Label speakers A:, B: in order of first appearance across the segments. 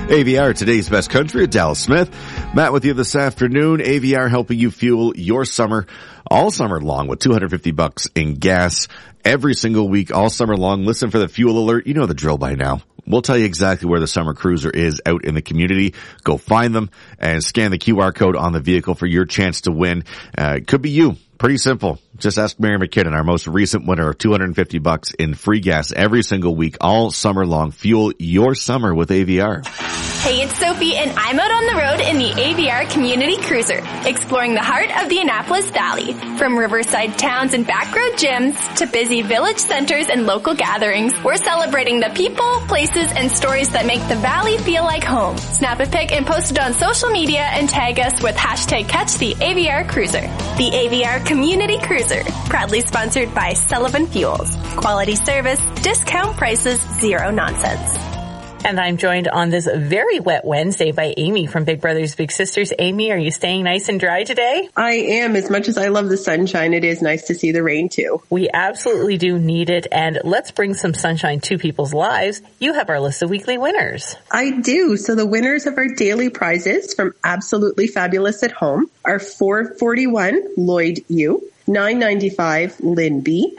A: AVR, today's best country at Dallas Smith. Matt with you this afternoon. AVR helping you fuel your summer all summer long with $250 in gas every single week all summer long. Listen for the fuel alert. You know the drill by now. We'll tell you exactly where the summer cruiser is out in the community. Go find them and scan the QR code on the vehicle for your chance to win. It could be you. Pretty simple. Just ask Mary McKinnon, our most recent winner of $250 in free gas every single week, all summer long. Fuel your summer with AVR.
B: Hey, it's Sophie, and I'm out on the road in the AVR Community Cruiser, exploring the heart of the Annapolis Valley. From riverside towns and backroad gyms to busy village centers and local gatherings, we're celebrating the people, places, and stories that make the valley feel like home. Snap a pic and post it on social media and tag us with hashtag #CatchTheAVR Cruiser. The AVR Community Cruiser, proudly sponsored by Sullivan Fuels. Quality service, discount prices, zero nonsense.
C: And I'm joined on this very wet Wednesday by Amy from Big Brothers Big Sisters. Amy, are you staying nice and dry today?
D: I am. As much as I love the sunshine, it is nice to see the rain too.
C: We absolutely do need it. And let's bring some sunshine to people's lives. You have our list of weekly winners.
D: I do. So the winners of our daily prizes from Absolutely Fabulous at Home are $4.41 Lloyd U, $9.95 Lynn B,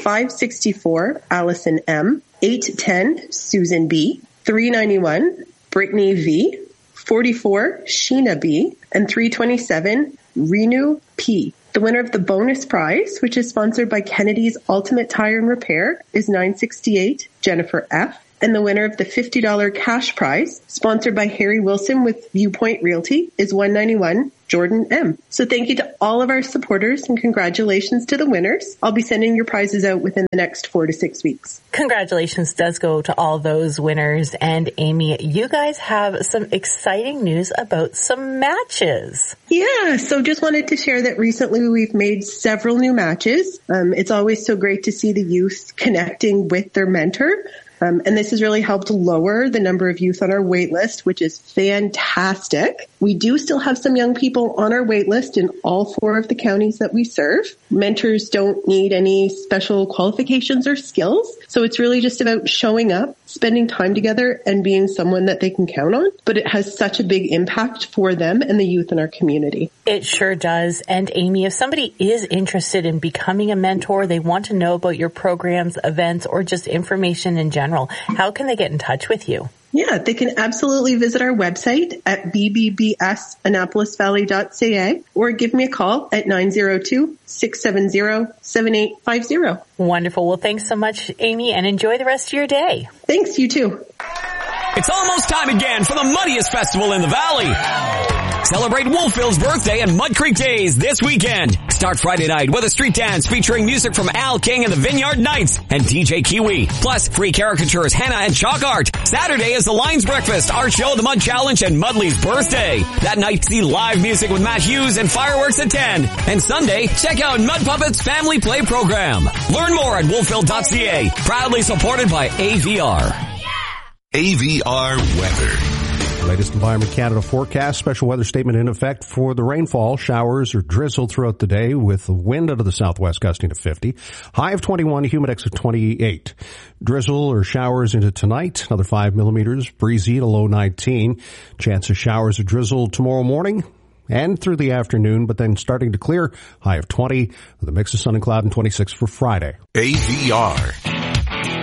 D: $5.64 Allison M, $8.10 Susan B, $3.91 Brittany V, $44 Sheena B, and $3.27 Renu P. The winner of the bonus prize, which is sponsored by Kennedy's Ultimate Tire and Repair, is $9.68 Jennifer F. And the winner of the $50 cash prize, sponsored by Harry Wilson with Viewpoint Realty, is $191 Jordan M. So thank you to all of our supporters and congratulations to the winners. I'll be sending your prizes out within the next 4 to 6 weeks.
C: Congratulations does go to all those winners. And Amy, you guys have some exciting news about some matches.
D: Yeah, so just wanted to share that recently we've made several new matches. It's always so great to see the youth connecting with their mentor. And this has really helped lower the number of youth on our wait list, which is fantastic. We do still have some young people on our wait list in all 4 of the counties that we serve. Mentors don't need any special qualifications or skills. So it's really just about showing up, spending time together, and being someone that they can count on. But it has such a big impact for them and the youth in our community.
C: It sure does. And Amy, if somebody is interested in becoming a mentor, they want to know about your programs, events, or just information in general, how can they get in touch with you?
D: Yeah, they can absolutely visit our website at bbbsannapolisvalley.ca or give me a call at 902-670-7850.
C: Wonderful. Well, thanks so much, Amy, and enjoy the rest of your day.
D: Thanks, you too.
E: It's almost time again for the muddiest festival in the valley. Celebrate Wolfville's birthday and Mud Creek Days this weekend. Start Friday night with a street dance featuring music from Al King and the Vineyard Knights and DJ Kiwi. Plus free caricatures, henna, and chalk art. Saturday is the Lions Breakfast, Art Show, the Mud Challenge, and Mudley's birthday. That night, see live music with Matt Hughes and fireworks at 10. And Sunday, check out Mud Puppets Family Play Program. Learn more at wolfville.ca. Proudly supported by AVR.
F: AVR weather.
G: Latest Environment Canada forecast. Special weather statement in effect for the rainfall. Showers or drizzle throughout the day with the wind out of the southwest gusting to 50. High of 21, humidex of 28. Drizzle or showers into tonight. Another 5 millimeters. Breezy to low 19. Chance of showers or drizzle tomorrow morning and through the afternoon, but then starting to clear. High of 20 with a mix of sun and cloud and 26 for Friday.
F: AVR.